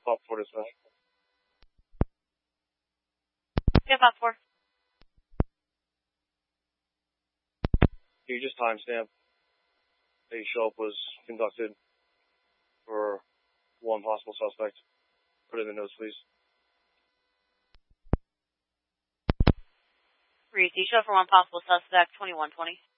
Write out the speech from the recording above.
Pop 4 dispatch. Yeah, Pop 4. Can you just timestamp a show-up was conducted for one possible suspect? Put it in the notes, please. Reese, show for one possible suspect, 2120.